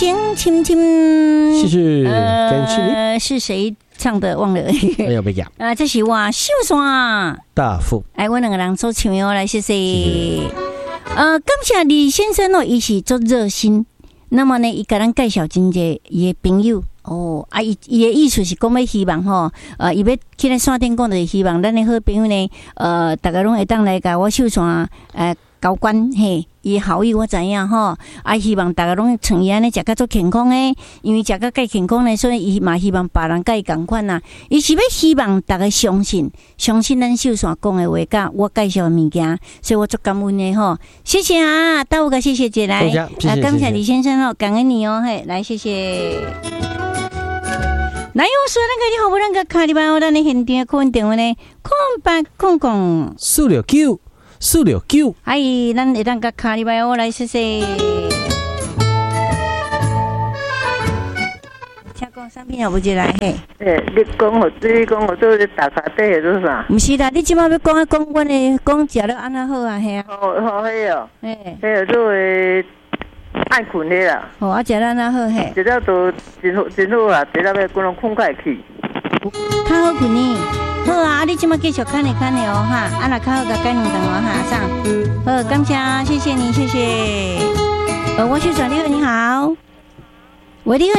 情亲亲， 是感谢你。 是谁唱的？忘了。 哎呀，别讲这是我秀山大富。 哎，我两个人做唱哦，来谢谢。感谢李先生哦，伊是做热心。那么呢，伊甲咱介绍真济伊的朋友哦，伊的意思是讲要希望吼，伊要去咱山顶讲的希望咱的好朋友呢，大家拢会当来甲我秀山交关嘿，伊好意我知影吼，希望大家拢像伊安尼食较做健康诶，因为食较介健康呢，所以伊嘛希望别人甲伊共款啦。伊是要希望大家相信咱秀山讲诶话，甲我介绍诶物件，所以我足感恩诶吼。谢谢啊，大五个谢谢姐来，感谢李先生哦，感恩你哦，嘿，来谢谢。来，我说那个你好不那个卡里巴我咱的现场扣电话呢，0800 469。哎，咱会当甲卡里拜我来谢谢。请讲产品也不进来嘿。 你讲我做打卡底的做啥？ 不是啦，你即马要讲我的讲食了安那好啊，嘿啊。 好嘿哦。嘿。嘿，做诶爱困的啦。 哦，啊，食了安那好嘿。 食了都真好啊，食了要拢困快去。 较好困呢。好啊，你今麦继续看你哦哈，若较好甲改两顿哦哈，上好，感谢，谢谢你，谢谢。我是转你好，喂，你好，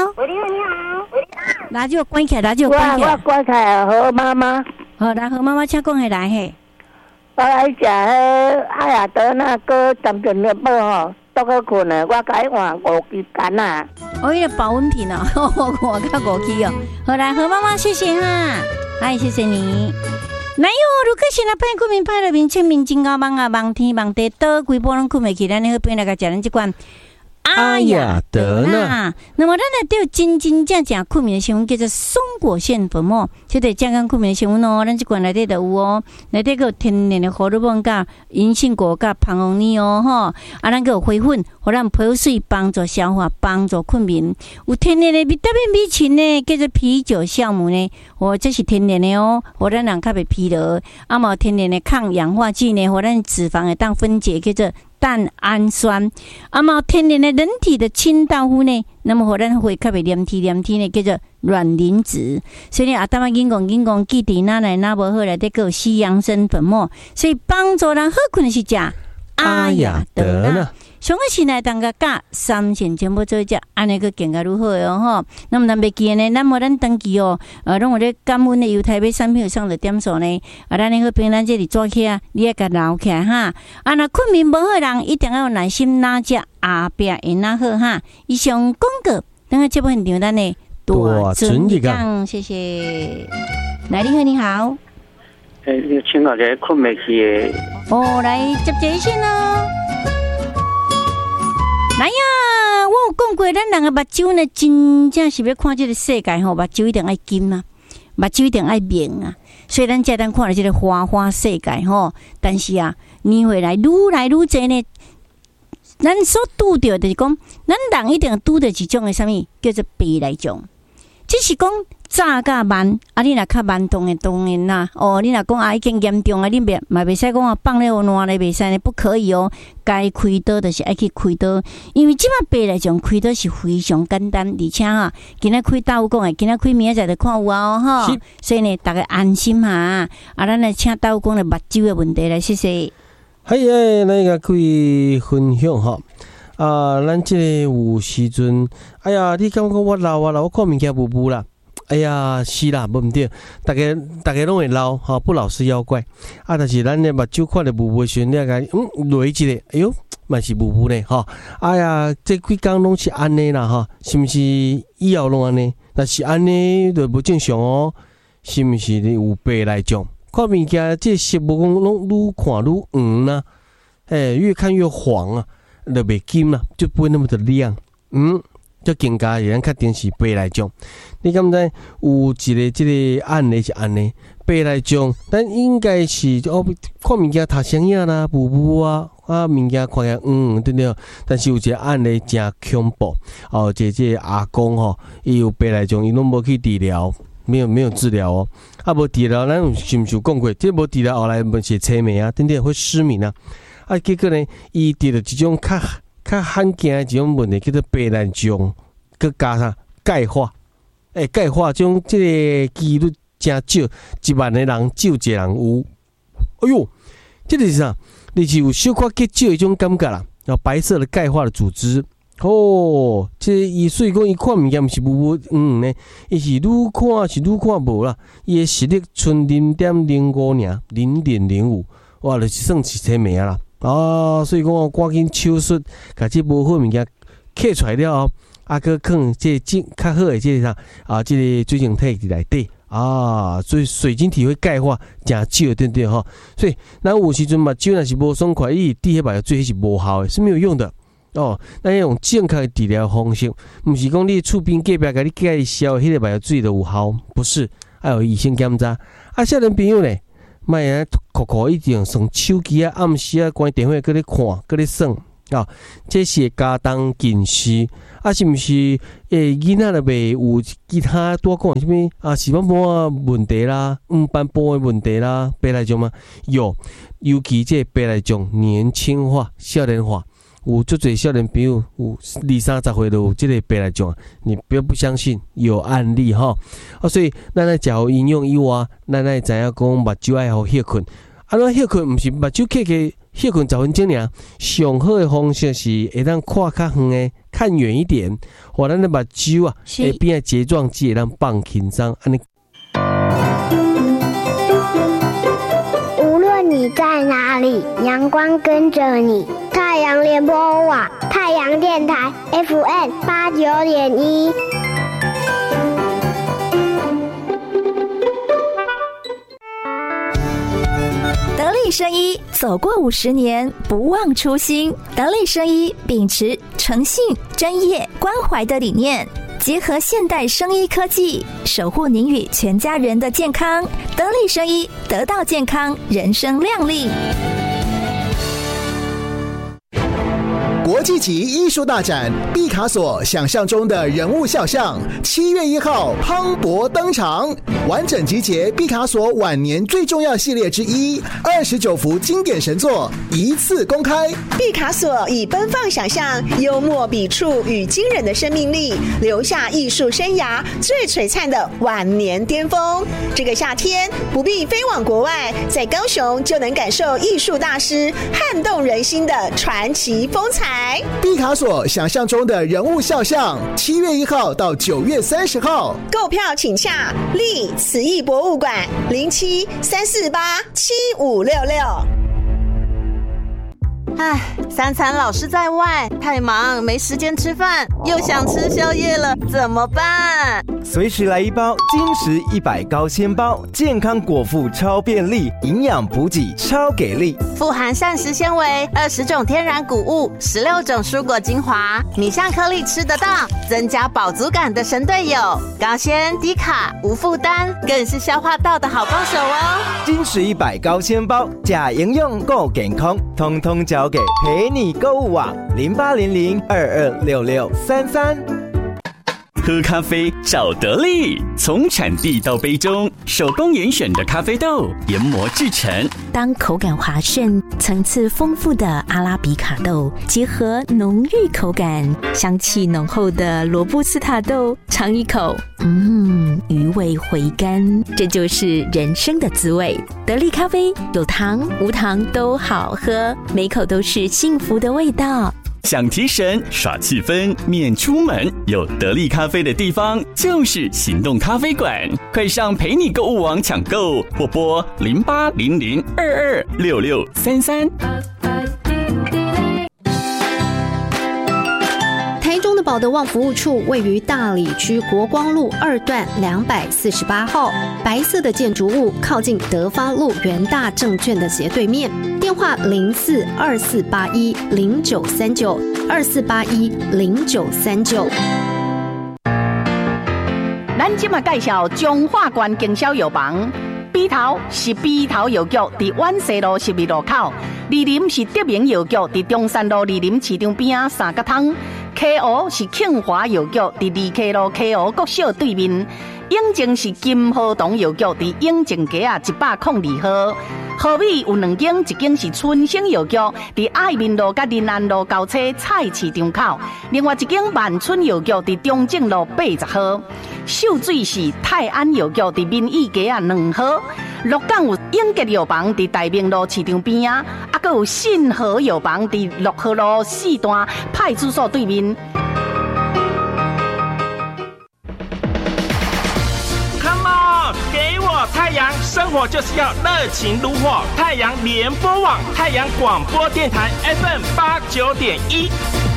垃圾关起来， 我关起来，好妈妈。 好，来和妈妈请讲下来嘿。 我来食迄哎呀，得那个淡水面包吼。都去困了，我甲伊换5支干啊！ 哦，伊个保温瓶哦，我较5支哦。好来，何妈妈，谢谢哈，哎，谢谢你。来哟，如果是那派困眠派了面清明真高梦啊，梦天梦地倒规波拢困袂起，咱那个边来个食咱这款。 阿雅德纳， 那么咱来对真正困眠的成分叫做松果腺粉末，这个健康困眠的成分哦，咱这款内底就有哦，内底有天然的荷尔蒙甲银杏果甲胖红泥哦吼，咱个有花粉，互咱泡水帮助消化，帮助困眠，有天然的维他命 B 群呢，叫做啤酒酵母呢，这是天然的哦，互咱人较袂疲劳，嘛天然的抗氧化剂呢，互咱脂肪会当分解，叫做蛋氨酸，嘛天然的人体的清道夫呢，那么互咱会较袂黏体呢，叫做卵磷脂。所以当然硬讲，记伫哪来哪无好来，得有西洋参粉末，所以帮助人好困的是食阿雅德纳。上个时来当个甲3线全部做一只，安尼个更加如何哦吼？那么咱袂记呢，咱无咱登记哦，拢有咧感恩的犹太买产品上的点数呢，咱那个平咱这里做起啊，你要甲留起来哈。若困眠无好人，一定要有耐心拿只后壁会拿好哈。以上广告，等下节目现场咱的大尊一讲，谢谢。来，你好。 请大家困袂去的。 哦，来接一线哦。来呀！我有讲过，咱人的目睭呢，真正是要看这个世界吼，目睭一定爱金啊，目睭一定爱明啊。所以咱才能看到这个花世界吼。但是啊，年岁来愈多呢，咱所拄到就是讲，咱人一定拄到一种的什么叫做白内障，只是讲早甲慢，你若较慢动的当然啦。你若讲已经严重啊，你嘛袂使讲放咧烂咧，袂使呢，不可以哦。该开刀就是爱去开刀，因为即摆白内障开刀是非常简单，而且今仔开刀讲的，今仔开明仔载就看有啊吼。所以呢，大家安心哈。咱来请刀讲的目睭的问题来，谢谢。 咱个可以分享哈。咱这个有时阵，哎呀，你感觉我老，我看物件无啦。哎呀，是啦，无毋对，大家拢会老哈，不老是妖怪但是咱的目睭看着雾的时阵，你个落一个，哎哟，嘛是雾呢哈。哎呀，这几工拢是安尼啦哈，是毋是以后拢安尼？若是安尼就无正常哦，是毋是你有白内障？看物件这色无讲拢愈看愈黄啦，越看越黄啊，就袂金啦，就不会那么的亮，就更加人较定是白内障。你敢知有一个这个案例是安尼，白内障，咱应该是看物件读声影啦、雾啊，物件看起来对对。但是有一个案例真恐怖这个阿公伊有白内障，伊拢无去治疗，没有治疗哦。无治疗，咱是毋是有讲过？这无治疗后来是车迷啊，对对会失明啊。结果呢，伊得了一种较较罕见的一种问题叫做白内障，佮加上钙化。钙化这种个几率真少，1万个人只有1个人有。哎呦，这个是啥？你是有小可减少一种感觉啦。然后白色的钙化的组织。哦，这所以讲伊看物件毋是无呢，伊是愈看是愈看无啦。伊的视力剩0.05尔，0.05，哇，就是算是天命啦。所以讲赶紧手术，把这无好物件揢出来了后，佮放这较好的这个啥这个水晶体内底所以水晶体会钙化真少，对不对吼？所以咱有时阵目睭若是无爽快，伊滴迄白水是无效的，是没有用的。咱要用正确的治疗方式，不是讲你厝边隔壁甲你介绍迄个白水就有效，不是，要有医生检查。少年朋友呢，莫安酷一定用手机暗时关电话搁咧看，搁咧算。这是家当近视，是毋是？囡仔就袂有其他多讲什么视网膜问题啦，斑驳的问题啦，白内障吗？有，尤其这白内障年轻化、少年化，有足侪少年朋友有20-30岁就有这个白内障，你不要不相信，有案例哈。所以咱来食好营养以外，咱来知影讲目睭爱好休困，怎休困？毋是目睭闭休困10分钟尔，上好的方式是会当看较远的，看远一点，或咱的目睭会变个睫状肌会当放轻松，安尼。 无论你在哪里，阳光跟着你。太阳联播网，太阳电台 FM89.1。 得力生医走过50年，不忘初心。得力生医秉持诚信、专业、关怀的理念，结合现代生医科技，守护您与全家人的健康。得力生医，得到健康，人生亮丽。 国际级艺术大展毕卡索想象中的人物肖像，7月1号磅礴登场，完整集结毕卡索晚年最重要系列之一，29幅经典神作一次公开。 毕卡索以奔放想象、幽默笔触与惊人的生命力，留下艺术生涯最璀璨的晚年巅峰。这个夏天不必飞往国外，在高雄就能感受艺术大师撼动人心的传奇风采。 毕卡索想象中的人物肖像，7月1号到9月30号， 购票请洽立慈艺博物馆07-348-7566。 3餐老是在外，太忙没时间吃饭，又想吃宵夜了，怎么办？ 随时来一包金石100高纤包，健康果腹超便利，营养补给超给力， 富含膳食纤维、20种天然谷物、16种蔬果精华，米香颗粒吃得到，增加饱足感的神队友，高纤低卡无负担，更是消化道的好帮手哦。 金石100高纤包，假营养够健康，通通交给陪你购物网0800226633。 喝咖啡找得力，从产地到杯中，手工严选的咖啡豆研磨制成。 当口感滑顺、层次丰富的阿拉比卡豆结合浓郁口感、香气浓厚的罗布斯塔豆，尝一口，余味回甘，这就是人生的滋味。得力咖啡有糖无糖都好喝，每口都是幸福的味道。 想提神耍气氛免出门，有得力咖啡的地方就是行动咖啡馆，快上陪你购物网抢购，或拨0800226633。 台中的保德旺服务处位于大里区国光路2段248号，白色的建筑物靠近德发路元大证券的斜对面，电话042481093924810939。 咱今嘛介绍中华县经销药房，鼻头是鼻头药局，伫万西路12路口；二林是德明药局，伫中山路二林市场边3角汤。KO 是庆华药局，伫2K路 KO 国小对面；永靖是金豪堂药局，伫永靖街102号。 好米有2间，一间是春兴药局，伫爱民路甲仁安路交叉菜市场口；另外一间万春药局伫中正路80号。秀水是泰安药局伫民意街啊2号。鹿港有永吉药房伫大明路市场边啊，还有信和药房伫6号路4段派出所对面。 太阳生活就是要热情如火，太阳联播网、太阳广播电台 FM 89.1。